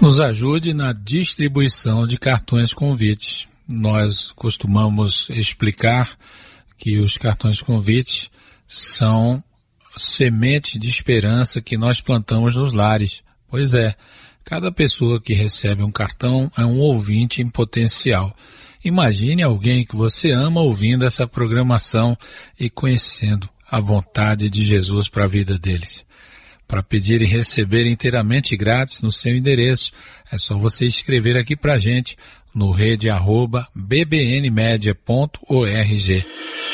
Nos ajude na distribuição de cartões convites. Nós costumamos explicar que os cartões convites são sementes de esperança que nós plantamos nos lares. Pois é, cada pessoa que recebe um cartão é um ouvinte em potencial. Imagine alguém que você ama ouvindo essa programação e conhecendo a vontade de Jesus para a vida deles. Para pedir e receber inteiramente grátis no seu endereço, é só você escrever aqui para a gente no rede@bbnmedia.org.